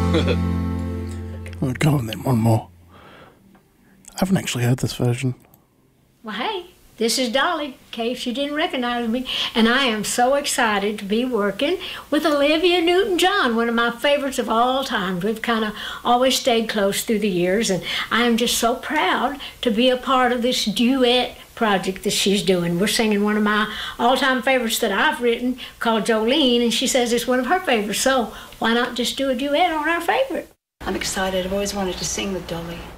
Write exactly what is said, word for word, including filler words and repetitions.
I'll go on then, one more. I haven't actually heard this version. Well, hey, this is Dolly, in case you didn't recognize me, and I am so excited to be working with Olivia Newton-John, one of my favorites of all time. We've kind of always stayed close through the years, and I am just so proud to be a part of this duet project that she's doing. We're singing one of my all-time favorites that I've written called Jolene, and she says it's one of her favorites, so why not just do a duet on our favorite? I'm excited. I've always wanted to sing with Dolly.